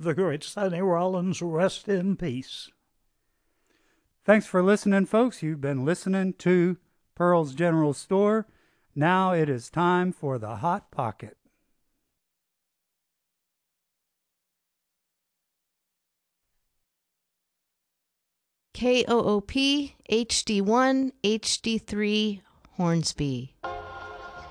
the great Sonny Rollins rest in peace. Thanks for listening, folks. You've been listening to Pearl's General Store. Now it is time for the Hot Pocket. KOOP HD1 HD3 Hornsby.